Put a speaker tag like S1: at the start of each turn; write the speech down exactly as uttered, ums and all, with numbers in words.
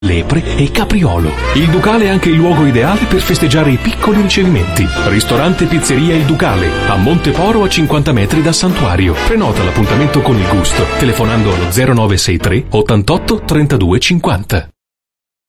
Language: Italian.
S1: lepre e capriolo. Il Ducale è anche il luogo ideale per festeggiare i piccoli ricevimenti. Ristorante Pizzeria Il Ducale, a Monteporo, a cinquanta metri dal santuario. Prenota l'appuntamento con il gusto telefonando allo zero nove sei tre ottantotto trentadue cinquanta.